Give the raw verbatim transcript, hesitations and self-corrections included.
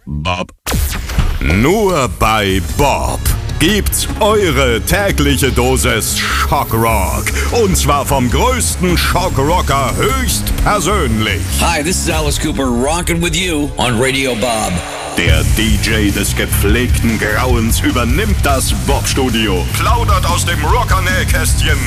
Bob. Nur bei Bob gibt's eure tägliche Dosis Schockrock. Und zwar vom größten Schockrocker höchstpersönlich. Hi, this is Alice Cooper, rockin' with you on Radio Bob. Der D J des gepflegten Grauens übernimmt das Bob-Studio, plaudert aus dem Rocker-Nähkästchen